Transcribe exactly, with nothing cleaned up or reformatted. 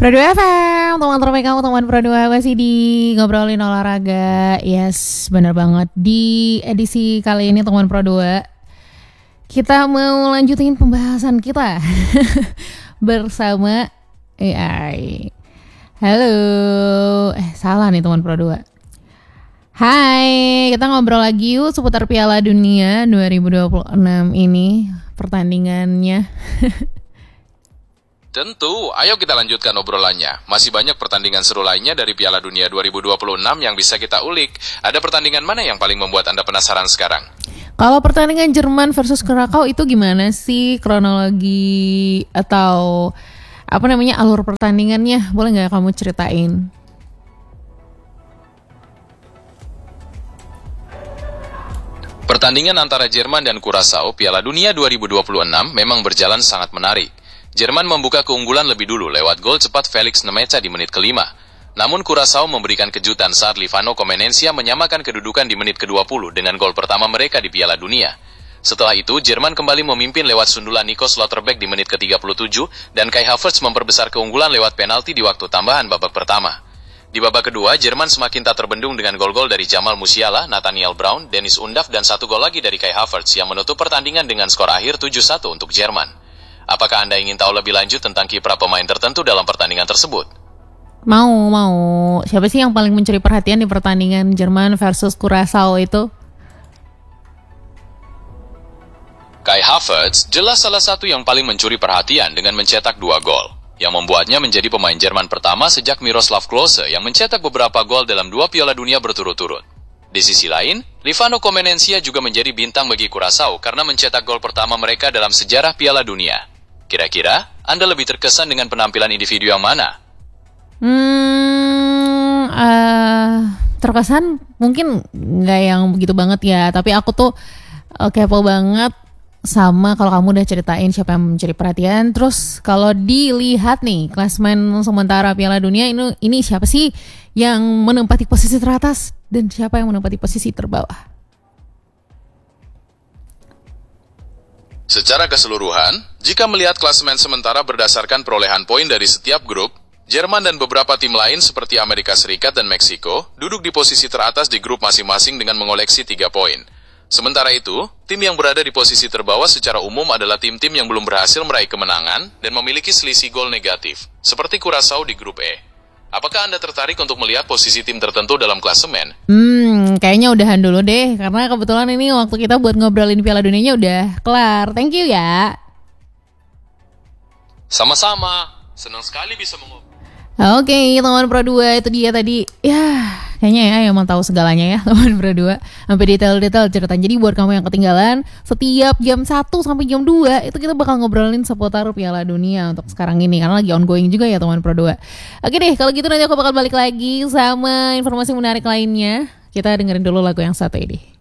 Pro dua F M, teman terbaik kamu, teman Pro dua masih di ngobrolin olahraga. Yes, benar banget. Di edisi kali ini teman Pro dua, kita mau lanjutin pembahasan kita bersama A I. Halo, eh salah nih teman Pro dua. Hai, kita ngobrol lagi yuk seputar Piala Dunia dua ribu dua puluh enam ini, pertandingannya. Tentu, ayo kita lanjutkan obrolannya. Masih banyak pertandingan seru lainnya dari Piala Dunia dua ribu dua puluh enam yang bisa kita ulik. Ada pertandingan mana yang paling membuat Anda penasaran sekarang? Kalau pertandingan Jerman versus Krakau itu gimana sih kronologi atau apa namanya alur pertandingannya? Boleh nggak kamu ceritain? Pertandingan antara Jerman dan Curaçao Piala Dunia dua ribu dua puluh enam memang berjalan sangat menarik. Jerman membuka keunggulan lebih dulu lewat gol cepat Felix Nemecha di menit kelima. Namun Curaçao memberikan kejutan saat Livano Comenencia menyamakan kedudukan di menit kedua puluh dengan gol pertama mereka di Piala Dunia. Setelah itu, Jerman kembali memimpin lewat sundulan Nico Slotterbeck di menit ke tiga puluh tujuh dan Kai Havertz memperbesar keunggulan lewat penalti di waktu tambahan babak pertama. Di babak kedua, Jerman semakin tak terbendung dengan gol-gol dari Jamal Musiala, Nathaniel Brown, Dennis Undav, dan satu gol lagi dari Kai Havertz yang menutup pertandingan dengan skor akhir tujuh satu untuk Jerman. Apakah Anda ingin tahu lebih lanjut tentang kiprah pemain tertentu dalam pertandingan tersebut? Mau, mau. Siapa sih yang paling mencuri perhatian di pertandingan Jerman versus Curaçao itu? Kai Havertz jelas salah satu yang paling mencuri perhatian dengan mencetak dua gol, yang membuatnya menjadi pemain Jerman pertama sejak Miroslav Klose yang mencetak beberapa gol dalam dua Piala Dunia berturut-turut. Di sisi lain, Livano Comenencia juga menjadi bintang bagi Curaçao karena mencetak gol pertama mereka dalam sejarah Piala Dunia. Kira-kira, Anda lebih terkesan dengan penampilan individu yang mana? Hmm, uh, terkesan mungkin nggak yang begitu banget ya. Tapi aku tuh uh, kepo banget sama kalau kamu udah ceritain siapa yang mencuri perhatian. Terus kalau dilihat nih klasemen sementara Piala Dunia ini, ini siapa sih yang menempati posisi teratas dan siapa yang menempati posisi terbawah? Secara keseluruhan, jika melihat klasemen sementara berdasarkan perolehan poin dari setiap grup, Jerman dan beberapa tim lain seperti Amerika Serikat dan Meksiko duduk di posisi teratas di grup masing-masing dengan mengoleksi tiga poin. Sementara itu, tim yang berada di posisi terbawah secara umum adalah tim-tim yang belum berhasil meraih kemenangan dan memiliki selisih gol negatif, seperti Curaçao di grup E. Apakah Anda tertarik untuk melihat posisi tim tertentu dalam klasemen? Hmm, kayaknya udahan dulu deh, karena kebetulan ini waktu kita buat ngobrolin Piala Dunianya udah kelar. Thank you ya. Sama-sama, senang sekali bisa mengobrol. Oke, okay, teman Pro dua itu dia tadi. Ya, kayaknya ya emang tahu segalanya ya teman Pro dua. Sampai detail-detail cerita. Jadi buat kamu yang ketinggalan, setiap jam satu sampai jam dua itu kita bakal ngobrolin seputar Piala Dunia untuk sekarang ini karena lagi ongoing juga ya teman Pro dua. Oke deh, kalau gitu nanti aku bakal balik lagi sama informasi menarik lainnya. Kita dengerin dulu lagu yang satu ini.